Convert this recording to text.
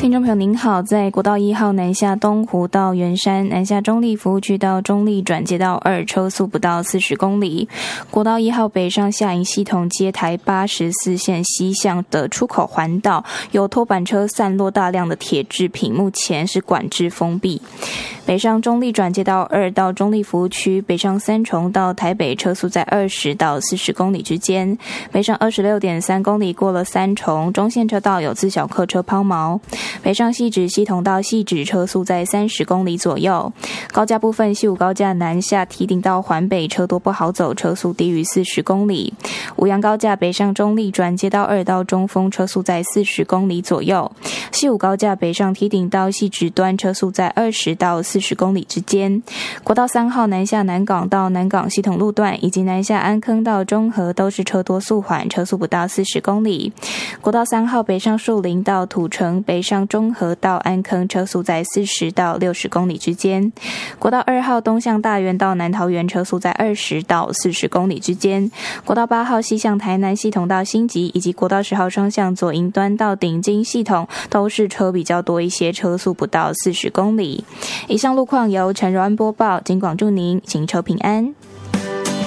听众朋友您好，在国道1号南下东湖到圆山，南下中立服务区到中立转接道2，车速不到40公里。国道1号北上下营系统接台84线西向的出口环道，有拖板车散落大量的铁制品，目前是管制封闭。北上中立转接道2到中立服务区，北上三重到台北车速在20到40公里之间，北上26.3公里过了三重，中线车道有自小客车抛锚。北上汐止系统到汐止车速在30公里左右。高架部分，西武高架南下堤顶到环北车多不好走，车速低于40公里。五杨高架北上中立转接道2到中丰，车速在40公里左右。西武高架北上堤顶到汐止端，车速在20到40公里之间。国道3号南下南港到南港系统路段，以及南下安坑到中和都是车多速缓，车速不到40公里。国道3号北上树林到土城，北上中和到安坑，车速在40到60公里之间。国道2号东向大园到南桃园，车速在20到40公里之间。国道8号西向台南系统到新集，以及国道10号双向左营端到顶金系统，都是车比较多一些，车速不到40公里。以上路况由陈柔安播报，警广祝您行车平安。